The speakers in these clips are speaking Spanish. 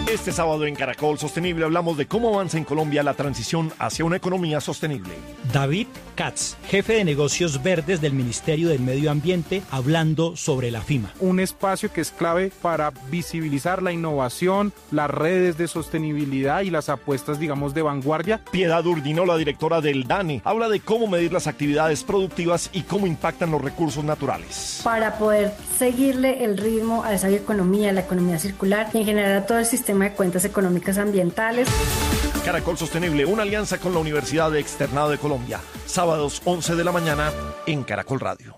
Este sábado en Caracol Sostenible hablamos de cómo avanza en Colombia la transición hacia una economía sostenible. David Katz, jefe de negocios verdes del Ministerio del Medio Ambiente, hablando sobre la FIMA. Un espacio que es clave para visibilizar la innovación, las redes de sostenibilidad y las apuestas, digamos, de vanguardia. Piedad Urdinola, directora del DANE, habla de cómo medir las actividades productivas y cómo impactan los recursos naturales. Para poder seguirle el ritmo a esa bioeconomía, la economía circular y en general a todo el sistema de cuentas económicas ambientales. Caracol Sostenible, una alianza con la Universidad de Externado de Colombia. Sábados 11 de la mañana en Caracol Radio.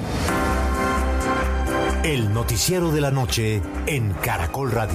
El noticiero de la noche en Caracol Radio.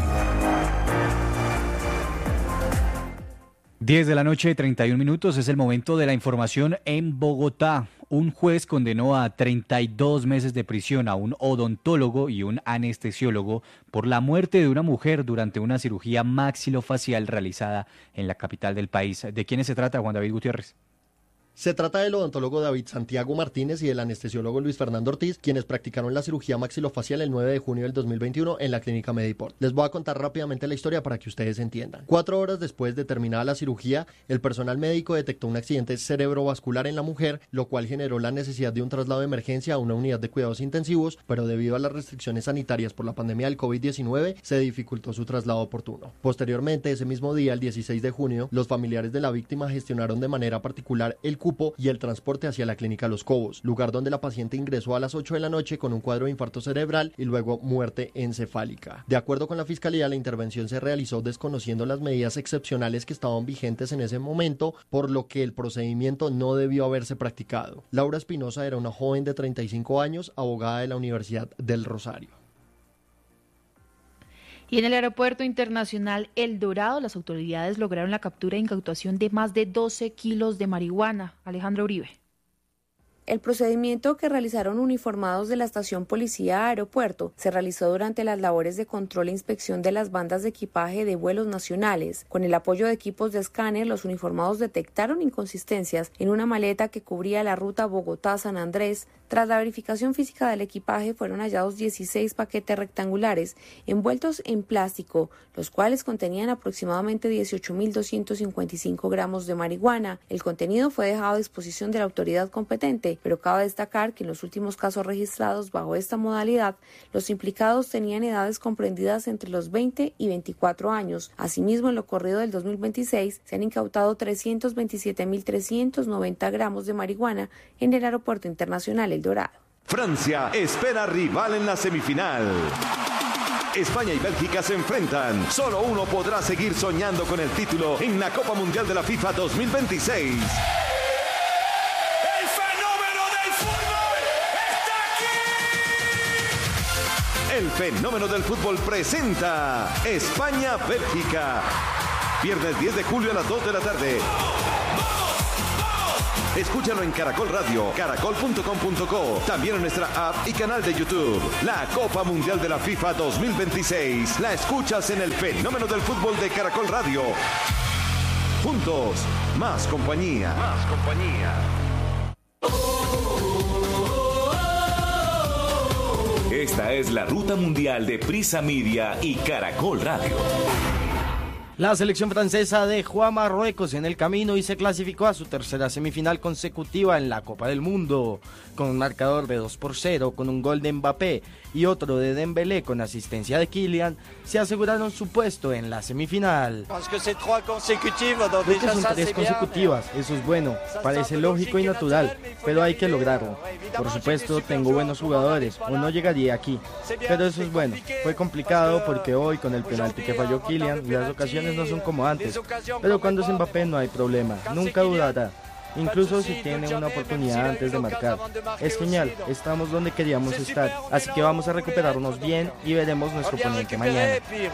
10 de la noche, 31 minutos, es el momento de la información en Bogotá. Un juez condenó a 32 meses de prisión a un odontólogo y un anestesiólogo por la muerte de una mujer durante una cirugía maxilofacial realizada en la capital del país. ¿De quiénes se trata, Juan David Gutiérrez? Se trata del odontólogo David Santiago Martínez y del anestesiólogo Luis Fernando Ortiz, quienes practicaron la cirugía maxilofacial el 9 de junio del 2021 en la clínica Mediport. Les voy a contar rápidamente la historia para que ustedes entiendan. 4 horas después de terminada la cirugía, el personal médico detectó un accidente cerebrovascular en la mujer, lo cual generó la necesidad de un traslado de emergencia a una unidad de cuidados intensivos, pero debido a las restricciones sanitarias por la pandemia del COVID-19, se dificultó su traslado oportuno. Posteriormente, ese mismo día, el 16 de junio, los familiares de la víctima gestionaron de manera particular el cupo y el transporte hacia la clínica Los Cobos, lugar donde la paciente ingresó a las 8 de la noche con un cuadro de infarto cerebral y luego muerte encefálica. De acuerdo con la fiscalía, la intervención se realizó desconociendo las medidas excepcionales que estaban vigentes en ese momento, por lo que el procedimiento no debió haberse practicado. Laura Espinosa era una joven de 35 años, abogada de la Universidad del Rosario. Y en el aeropuerto internacional El Dorado, las autoridades lograron la captura e incautación de más de 12 kilos de marihuana. Alejandra Uribe. El procedimiento que realizaron uniformados de la estación Policía Aeropuerto se realizó durante las labores de control e inspección de las bandas de equipaje de vuelos nacionales. Con el apoyo de equipos de escáner, los uniformados detectaron inconsistencias en una maleta que cubría la ruta Bogotá-San Andrés. Tras la verificación física del equipaje, fueron hallados 16 paquetes rectangulares envueltos en plástico, los cuales contenían aproximadamente 18.255 gramos de marihuana. El contenido fue dejado a disposición de la autoridad competente, pero cabe destacar que en los últimos casos registrados bajo esta modalidad, los implicados tenían edades comprendidas entre los 20 y 24 años. Asimismo, en lo corrido del 2026, se han incautado 327.390 gramos de marihuana en el Aeropuerto Internacional El Dorado. Francia espera rival en la semifinal. España y Bélgica se enfrentan. Solo uno podrá seguir soñando con el título en la Copa Mundial de la FIFA 2026. El fenómeno del fútbol presenta España-Bélgica. Viernes 10 de julio a las 2 de la tarde. Escúchalo en Caracol Radio, caracol.com.co, también en nuestra app y canal de YouTube. La Copa Mundial de la FIFA 2026. La escuchas en el fenómeno del fútbol de Caracol Radio. Juntos, más compañía. Más compañía. Esta es la ruta mundial de Prisa Media y Caracol Radio. La selección francesa dejó a Marruecos en el camino y se clasificó a su tercera semifinal consecutiva en la Copa del Mundo, con un marcador de 2-0, con un gol de Mbappé y otro de Dembélé con asistencia de Kylian, se aseguraron su puesto en la semifinal. Creo que son 3 consecutivas, eso es bueno, parece lógico y natural, pero hay que lograrlo. Por supuesto, tengo buenos jugadores, o no llegaría aquí, pero eso es bueno. Fue complicado porque hoy, con el penalti que falló Kylian, las ocasiones no son como antes, pero cuando es Mbappé no hay problema, nunca dudará. Incluso si tiene una oportunidad antes de marcar. Es genial, estamos donde queríamos estar, así que vamos a recuperarnos bien y veremos nuestro oponente mañana.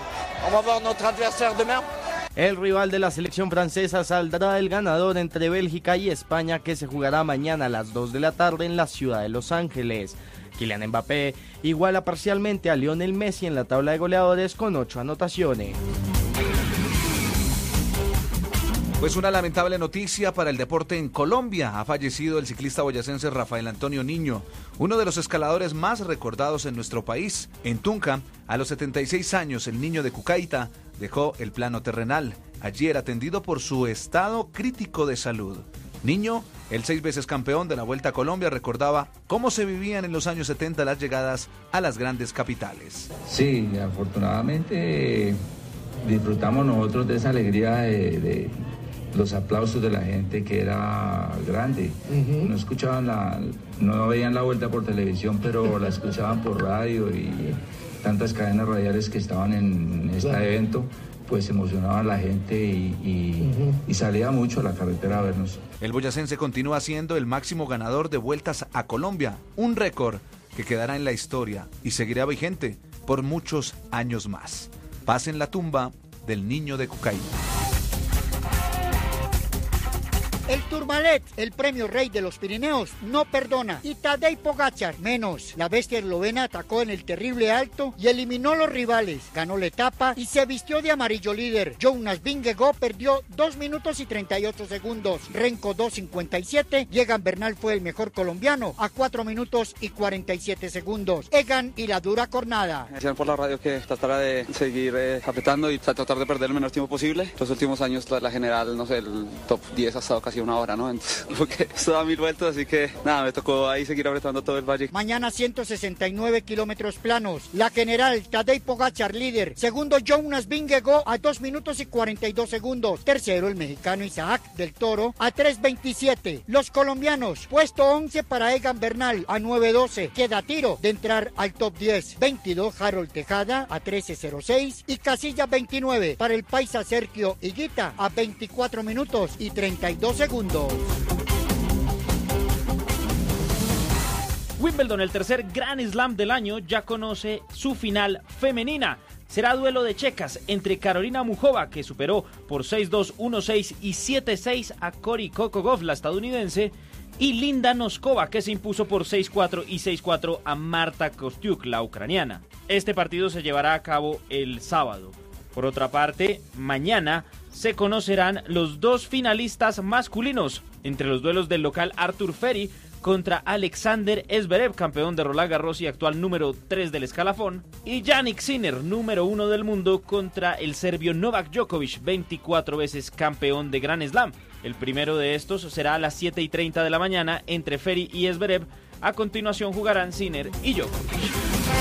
El rival de la selección francesa saldrá el ganador entre Bélgica y España, que se jugará mañana a las 2 de la tarde en la ciudad de Los Ángeles. Kylian Mbappé iguala parcialmente a Lionel Messi en la tabla de goleadores con 8 anotaciones. Pues una lamentable noticia para el deporte en Colombia. Ha fallecido el ciclista boyacense Rafael Antonio Niño, uno de los escaladores más recordados en nuestro país. En Tunca, a los 76 años, el niño de Cucaita dejó el plano terrenal. Allí era atendido por su estado crítico de salud. Niño, el 6 veces campeón de la Vuelta a Colombia, recordaba cómo se vivían en los años 70 las llegadas a las grandes capitales. Sí, afortunadamente disfrutamos nosotros de esa alegría de los aplausos de la gente, que era grande. No escuchaban no veían la Vuelta por televisión, pero la escuchaban por radio, y tantas cadenas radiales que estaban en este evento, pues emocionaba a la gente y salía mucho a la carretera a vernos. El boyacense continúa siendo el máximo ganador de vueltas a Colombia, un récord que quedará en la historia y seguirá vigente por muchos años más. Paz en la tumba del niño de Cucaita. El Tourmalet, el premio rey de los Pirineos, no perdona. Y Tadej Pogačar, menos. La bestia eslovena atacó en el terrible alto y eliminó a los rivales. Ganó la etapa y se vistió de amarillo líder. Jonas Vingegaard perdió 2 minutos y 38 segundos. Renko 2.57. Y Egan Bernal fue el mejor colombiano a 4 minutos y 47 segundos. Egan y la dura cornada. Me decían por la radio que tratara de seguir apretando y tratar de perder el menor tiempo posible. Los últimos años, la general, no sé, el top 10 ha estado casi una hora, ¿no? Entonces, porque esto da 1000 vueltas, así que nada, me tocó ahí seguir apretando todo el valle. Mañana 169 kilómetros planos. La general Tadej Pogačar líder. Segundo Jonas Vingegaard a 2 minutos y 42 segundos. Tercero el mexicano Isaac del Toro a 3.27. Los colombianos, puesto 11 para Egan Bernal a 9.12. Queda a tiro de entrar al top 10. 22 Harold Tejada a 13.06 y casilla 29 para el paisa Sergio Higuita a 24 minutos y 32 segundos. Wimbledon, el tercer Grand Slam del año, ya conoce su final femenina. Será duelo de checas entre Karolina Muchova, que superó por 6-2, 1-6 y 7-6 a Cory Kokogov, la estadounidense, y Linda Noskova, que se impuso por 6-4 y 6-4 a Marta Kostyuk, la ucraniana. Este partido se llevará a cabo el sábado. Por otra parte, mañana se conocerán los 2 finalistas masculinos entre los duelos del local Artur Feri contra Alexander Zverev, campeón de Roland Garros y actual número 3 del escalafón, y Jannik Sinner, número 1 del mundo, contra el serbio Novak Djokovic, 24 veces campeón de Grand Slam. El primero de estos será a las 7:30 de la mañana entre Feri y Zverev. A continuación jugarán Sinner y Djokovic.